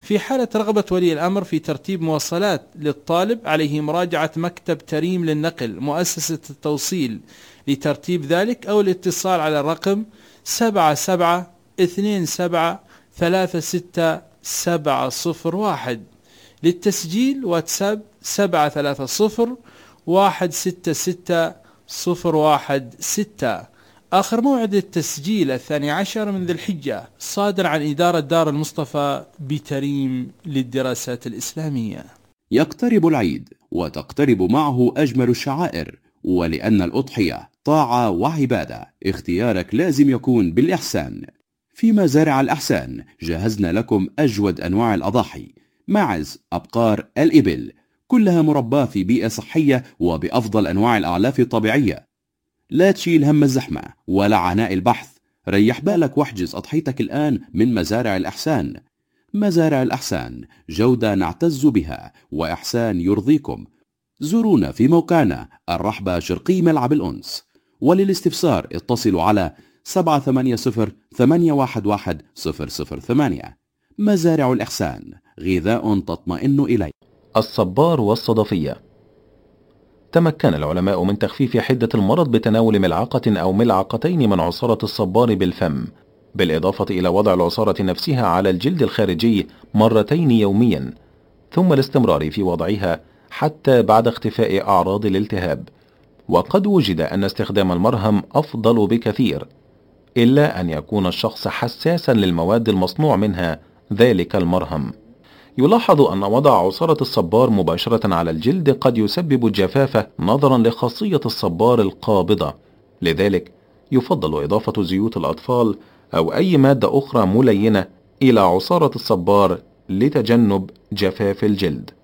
في حالة رغبة ولي الأمر في ترتيب مواصلات للطالب، عليه مراجعة مكتب تريم للنقل مؤسسة التوصيل لترتيب ذلك، أو الاتصال على الرقم 7727 للتسجيل واتساب 730-166-016. آخر موعد للتسجيل 12 من ذي الحجة، صادر عن إدارة دار المصطفى بتريم للدراسات الإسلامية. يقترب العيد وتقترب معه أجمل الشعائر، ولأن الأضحية طاعة وعبادة اختيارك لازم يكون بالإحسان. في مزارع الإحسان جهزنا لكم أجود أنواع الأضاحي: معز، أبقار، الإبل، كلها مرباة في بيئة صحية وبأفضل أنواع الأعلاف الطبيعية. لا تشيل هم الزحمة ولا عناء البحث، ريح بالك واحجز أضحيتك الآن من مزارع الإحسان. مزارع الإحسان، جودة نعتز بها وإحسان يرضيكم. زورونا في موقعنا الرحبة شرقي ملعب الأنس، وللاستفسار اتصلوا على 780-811-008. مزارع الإحسان، غذاء تطمئن إليه. الصبار والصدفية. تمكن العلماء من تخفيف حدة المرض بتناول ملعقة أو ملعقتين من عصارة الصبار بالفم، بالإضافة إلى وضع العصارة نفسها على الجلد الخارجي مرتين يوميا، ثم الاستمرار في وضعها حتى بعد اختفاء أعراض الالتهاب. وقد وجد أن استخدام المرهم أفضل بكثير، إلا أن يكون الشخص حساسا للمواد المصنوع منها ذلك المرهم. يلاحظ أن وضع عصارة الصبار مباشرة على الجلد قد يسبب الجفاف نظرا لخاصية الصبار القابضة، لذلك يفضل إضافة زيوت الأطفال أو أي مادة أخرى ملينة إلى عصارة الصبار لتجنب جفاف الجلد.